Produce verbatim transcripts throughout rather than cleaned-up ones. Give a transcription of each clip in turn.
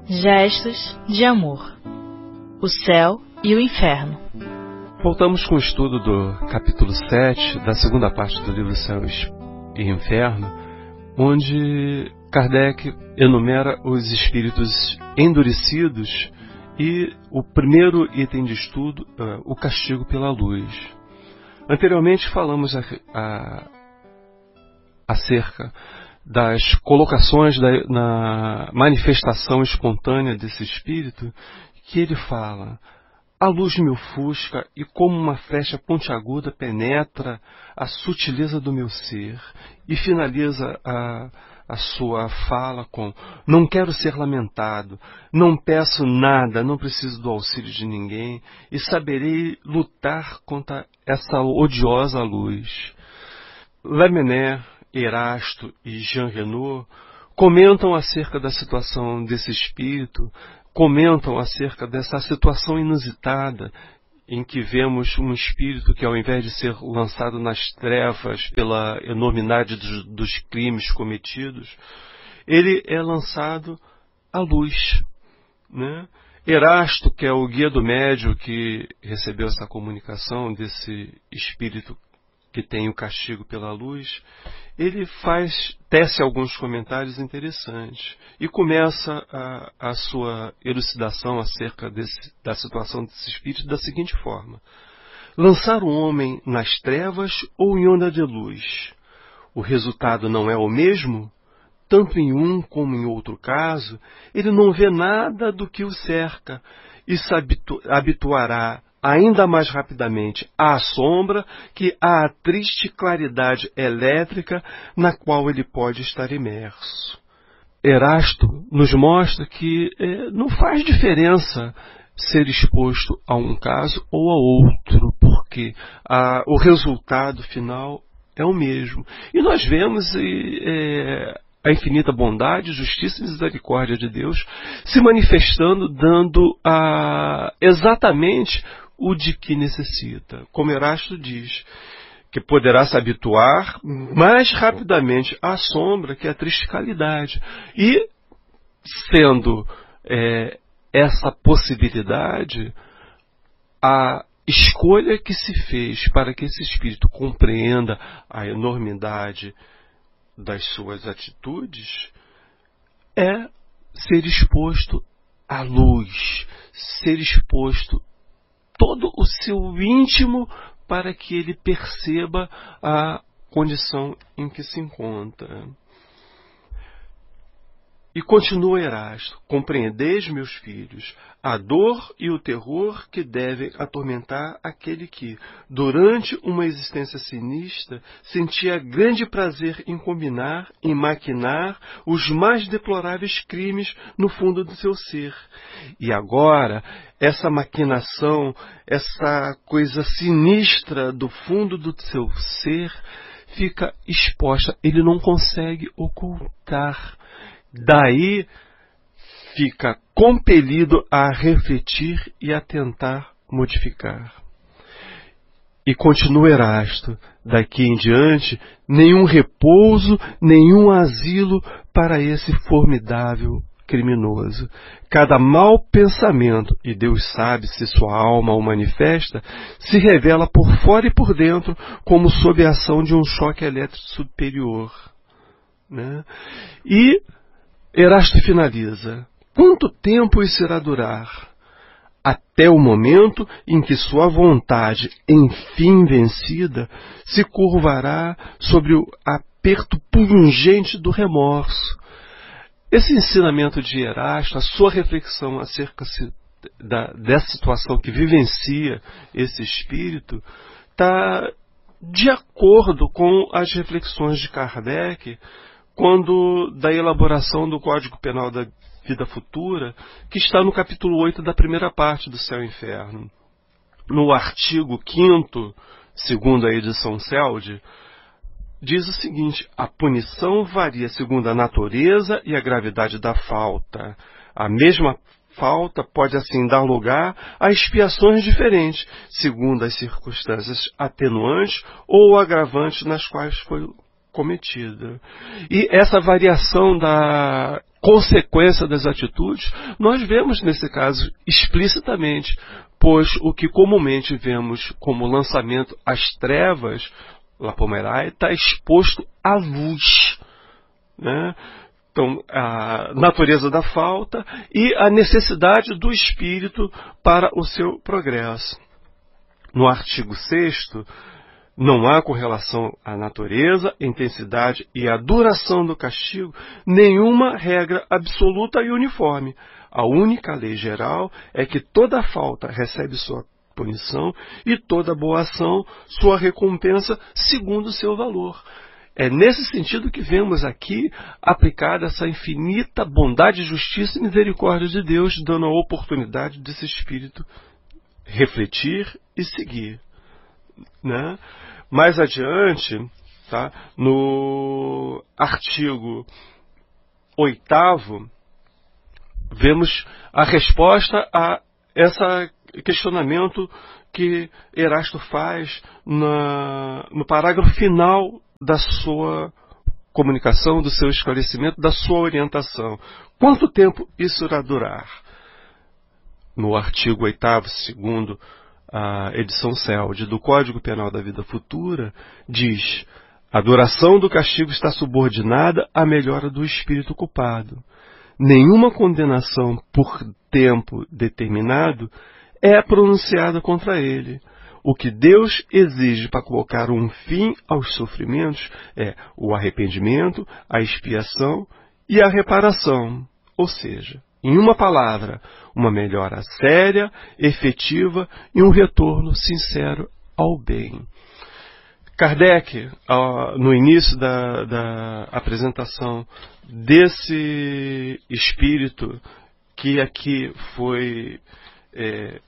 Gestos de amor. O céu e o inferno. Voltamos com o estudo do capítulo sete, da segunda parte do livro Céu e Inferno, onde Kardec enumera os espíritos endurecidos e o primeiro item de estudo, uh, o castigo pela luz. Anteriormente falamos a, a, acerca das colocações da, na manifestação espontânea desse espírito, que ele fala: a luz me ofusca e como uma flecha pontiaguda penetra a sutileza do meu ser. E finaliza a, a sua fala com: não quero ser lamentado, não peço nada, não preciso do auxílio de ninguém e saberei lutar contra essa odiosa luz. Lamennais, Erasto e Jean Renaud comentam acerca da situação desse espírito, comentam acerca dessa situação inusitada em que vemos um espírito que, ao invés de ser lançado nas trevas pela enormidade dos, dos crimes cometidos, ele é lançado à luz, né? Erasto, que é o guia do médium que recebeu essa comunicação desse espírito que tem o castigo pela luz, ele faz, tece alguns comentários interessantes e começa a, a sua elucidação acerca desse, da situação desse espírito da seguinte forma: lançar o homem nas trevas ou em onda de luz, o resultado não é o mesmo? Tanto em um como em outro caso, ele não vê nada do que o cerca e se habitu- habituará ainda mais rapidamente à sombra que à triste claridade elétrica na qual ele pode estar imerso. Erasto nos mostra que é, não faz diferença ser exposto a um caso ou a outro, porque a, o resultado final é o mesmo. E nós vemos é, a infinita bondade, justiça e misericórdia de Deus se manifestando, dando a, exatamente o de que necessita. Como Erasto diz, que poderá se habituar mais rapidamente à sombra que à triste claridade. E, sendo é, essa possibilidade, a escolha que se fez para que esse espírito compreenda a enormidade das suas atitudes é ser exposto à luz, ser exposto todo o seu íntimo para que ele perceba a condição em que se encontra. E continua Erasto: compreendeis, meus filhos, a dor e o terror que devem atormentar aquele que, durante uma existência sinistra, sentia grande prazer em combinar, em maquinar os mais deploráveis crimes no fundo do seu ser. E agora, essa maquinação, essa coisa sinistra do fundo do seu ser, fica exposta, ele não consegue ocultar. Daí fica compelido a refletir e a tentar modificar. E continua Erasto: daqui em diante, nenhum repouso, nenhum asilo para esse formidável criminoso. Cada mau pensamento, e Deus sabe se sua alma o manifesta, se revela por fora e por dentro como sob a ação de um choque elétrico superior, né? E Erasto finaliza: quanto tempo isso irá durar? Até o momento em que sua vontade, enfim vencida, se curvará sobre o aperto pungente do remorso. Esse ensinamento de Erasto, a sua reflexão acerca da, dessa situação que vivencia esse espírito, está de acordo com as reflexões de Kardec quando da elaboração do Código Penal da Vida Futura, que está no capítulo oito da primeira parte do Céu e Inferno. No artigo quinto, segundo a edição Celde, diz o seguinte: a punição varia segundo a natureza e a gravidade da falta. A mesma falta pode assim dar lugar a expiações diferentes, segundo as circunstâncias atenuantes ou agravantes nas quais foi cometida. E essa variação da consequência das atitudes, nós vemos nesse caso explicitamente, pois o que comumente vemos como lançamento às trevas, Lapomerai, está exposto à luz, né? Então, a natureza da falta e a necessidade do espírito para o seu progresso. No artigo sexto, não há, com relação à natureza, intensidade e à duração do castigo, nenhuma regra absoluta e uniforme. A única lei geral é que toda falta recebe sua punição e toda boa ação sua recompensa segundo o seu valor. É nesse sentido que vemos aqui aplicada essa infinita bondade, justiça e misericórdia de Deus, dando a oportunidade desse espírito refletir e seguir, né? Mais adiante, tá, no artigo oitavo, vemos a resposta a esse questionamento que Erasto faz na, no parágrafo final da sua comunicação, do seu esclarecimento, da sua orientação. Quanto tempo isso irá durar? No artigo oitavo, segundo a edição C E L D do Código Penal da Vida Futura, diz: a duração do castigo está subordinada à melhora do espírito culpado. Nenhuma condenação por tempo determinado é pronunciada contra ele. O que Deus exige para colocar um fim aos sofrimentos é o arrependimento, a expiação e a reparação. Ou seja, em uma palavra, uma melhora séria, efetiva e um retorno sincero ao bem. Kardec, no início da, da apresentação desse espírito que aqui foi é,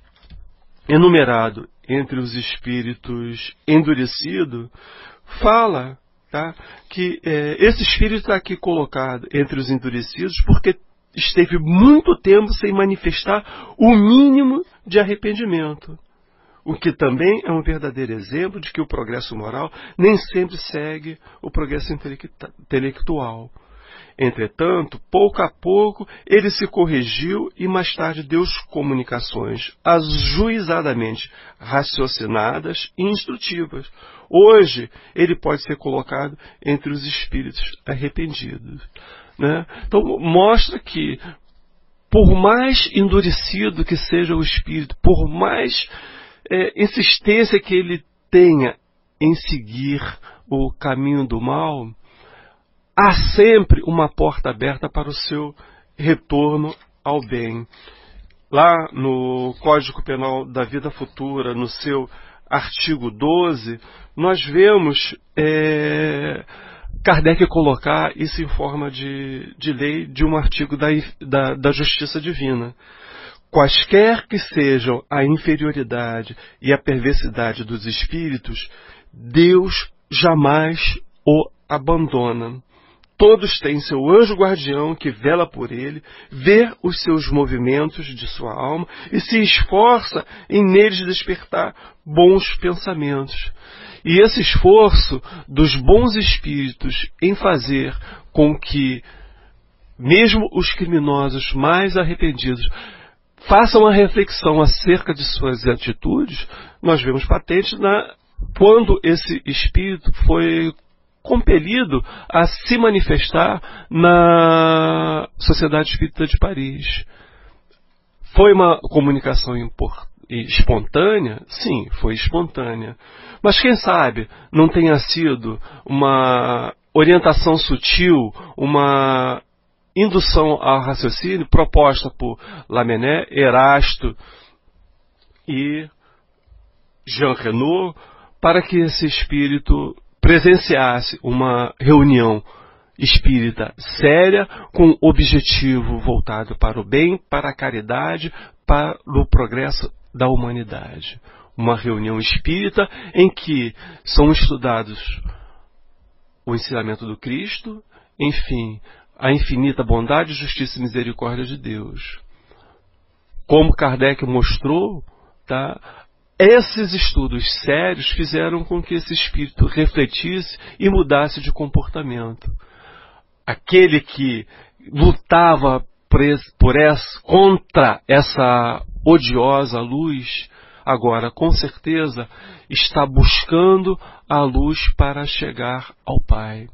enumerado entre os espíritos endurecidos, fala, tá, que é, esse espírito está aqui colocado entre os endurecidos porque esteve muito tempo sem manifestar o mínimo de arrependimento. O que também é um verdadeiro exemplo de que o progresso moral nem sempre segue o progresso intelectual. Entretanto, pouco a pouco, ele se corrigiu e mais tarde deu comunicações ajuizadamente raciocinadas e instrutivas. Hoje, ele pode ser colocado entre os espíritos arrependidos, né? Então, mostra que, por mais endurecido que seja o espírito, por mais é, insistência que ele tenha em seguir o caminho do mal, há sempre uma porta aberta para o seu retorno ao bem. Lá no Código Penal da Vida Futura, no seu artigo doze, nós vemos é, Kardec colocar isso em forma de, de lei de um artigo da, da, da Justiça Divina. Quaisquer que sejam a inferioridade e a perversidade dos espíritos, Deus jamais o abandona. Todos têm seu anjo guardião que vela por ele, vê os seus movimentos de sua alma e se esforça em neles despertar bons pensamentos. E esse esforço dos bons espíritos em fazer com que mesmo os criminosos mais arrependidos façam a reflexão acerca de suas atitudes, nós vemos patente na, quando esse espírito foi compelido a se manifestar na Sociedade Espírita de Paris. Foi uma comunicação espontânea? Sim, foi espontânea. Mas quem sabe não tenha sido uma orientação sutil, uma indução ao raciocínio proposta por Lamennais, Erasto e Jean Renaud, para que esse espírito presenciasse uma reunião espírita séria, com objetivo voltado para o bem, para a caridade, para o progresso da humanidade. Uma reunião espírita em que são estudados o ensinamento do Cristo, enfim, a infinita bondade, justiça e misericórdia de Deus. Como Kardec mostrou, tá, esses estudos sérios fizeram com que esse espírito refletisse e mudasse de comportamento. Aquele que lutava por esse, por essa, contra essa odiosa luz, agora com certeza está buscando a luz para chegar ao Pai.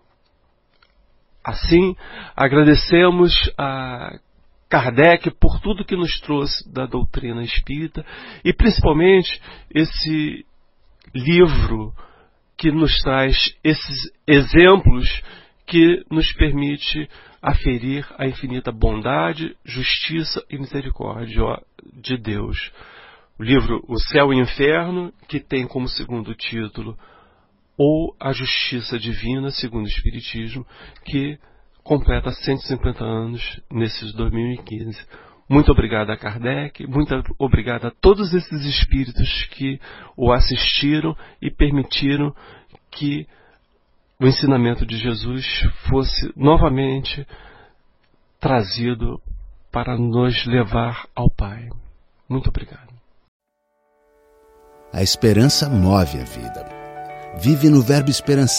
Assim, agradecemos a Kardec por tudo que nos trouxe da doutrina espírita e principalmente esse livro que nos traz esses exemplos que nos permite aferir a infinita bondade, justiça e misericórdia de Deus. O livro O Céu e o Inferno, que tem como segundo título Ou a Justiça Divina, segundo o Espiritismo, que completa cento e cinquenta anos nesses dois mil e quinze. Muito obrigado a Kardec, muito obrigado a todos esses espíritos que o assistiram e permitiram que o ensinamento de Jesus fosse novamente trazido para nos levar ao Pai. Muito obrigado. A esperança move a vida. Vive no verbo esperançar.